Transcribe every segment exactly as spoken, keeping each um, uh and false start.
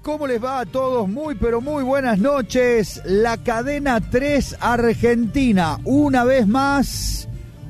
¿Cómo les va a todos? Muy, pero muy buenas noches. La cadena tres Argentina, una vez más,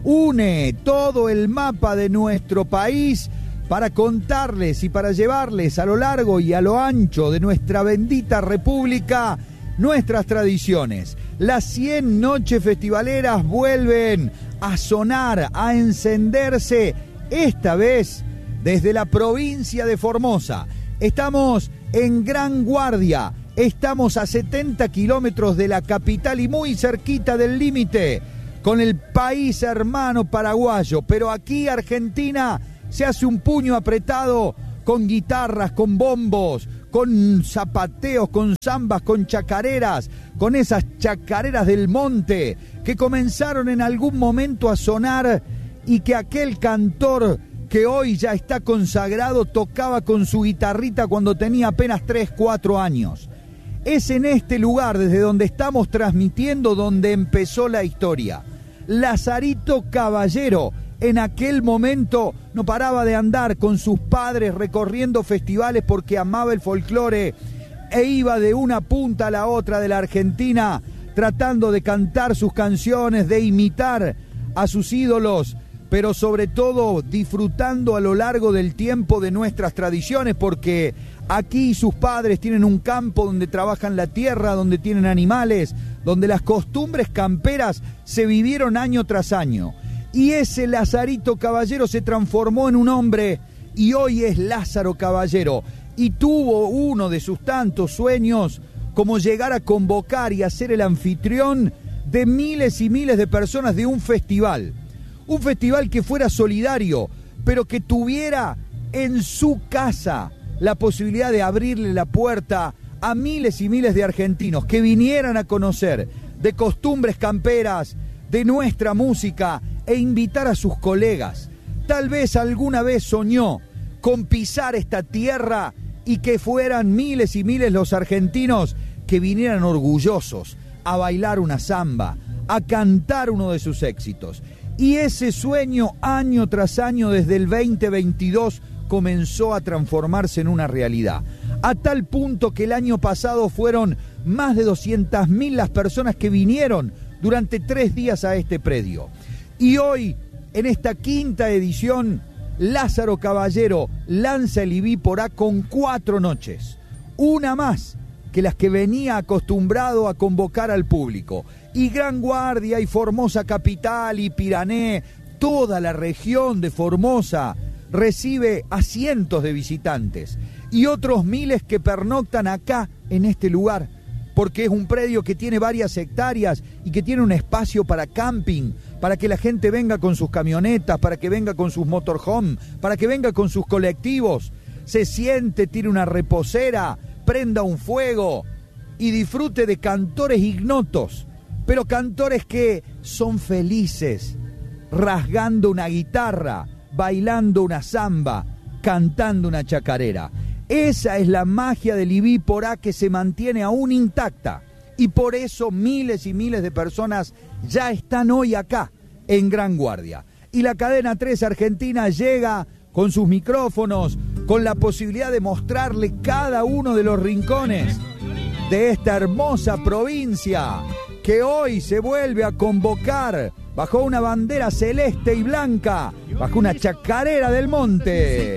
une todo el mapa de nuestro país para contarles y para llevarles a lo largo y a lo ancho de nuestra bendita república nuestras tradiciones. Las cien noches festivaleras vuelven a sonar, a encenderse, esta vez desde la provincia de Formosa. Estamos en Gran Guardia, estamos a setenta kilómetros de la capital y muy cerquita del límite con el país hermano paraguayo, pero aquí Argentina se hace un puño apretado con guitarras, con bombos, con zapateos, con zambas, con chacareras, con esas chacareras del monte que comenzaron en algún momento a sonar y que aquel cantor que hoy ya está consagrado tocaba con su guitarrita cuando tenía apenas tres, cuatro años. Es en este lugar desde donde estamos transmitiendo donde empezó la historia. Lazarito Caballero en aquel momento no paraba de andar con sus padres recorriendo festivales porque amaba el folclore e iba de una punta a la otra de la Argentina tratando de cantar sus canciones, de imitar a sus ídolos, pero sobre todo disfrutando a lo largo del tiempo de nuestras tradiciones, porque aquí sus padres tienen un campo donde trabajan la tierra, donde tienen animales, donde las costumbres camperas se vivieron año tras año. Y ese Lazarito Caballero se transformó en un hombre y hoy es Lázaro Caballero. Y tuvo uno de sus tantos sueños como llegar a convocar y a ser el anfitrión de miles y miles de personas de un festival. Un festival que fuera solidario, pero que tuviera en su casa la posibilidad de abrirle la puerta a miles y miles de argentinos que vinieran a conocer de costumbres camperas, de nuestra música e invitar a sus colegas. Tal vez alguna vez soñó con pisar esta tierra y que fueran miles y miles los argentinos que vinieran orgullosos a bailar una samba, a cantar uno de sus éxitos. Y ese sueño año tras año desde el veinte veintidós comenzó a transformarse en una realidad. A tal punto que el año pasado fueron más de doscientas mil las personas que vinieron durante tres días a este predio. Y hoy, en esta quinta edición, Lázaro Caballero lanza el I B I Porá con cuatro noches. Una más que las que venía acostumbrado a convocar al público. Y Gran Guardia y Formosa Capital y Pirané, toda la región de Formosa recibe a cientos de visitantes y otros miles que pernoctan acá en este lugar, porque es un predio que tiene varias hectáreas y que tiene un espacio para camping, para que la gente venga con sus camionetas, para que venga con sus motorhome, para que venga con sus colectivos, se siente, tire una reposera, prenda un fuego y disfrute de cantores ignotos, pero cantores que son felices, rasgando una guitarra, bailando una samba, cantando una chacarera. Esa es la magia del I B I Porá que se mantiene aún intacta y por eso miles y miles de personas ya están hoy acá en Gran Guardia. Y la cadena tres Argentina llega con sus micrófonos, con la posibilidad de mostrarle cada uno de los rincones de esta hermosa provincia que hoy se vuelve a convocar bajo una bandera celeste y blanca, bajo una chacarera del monte.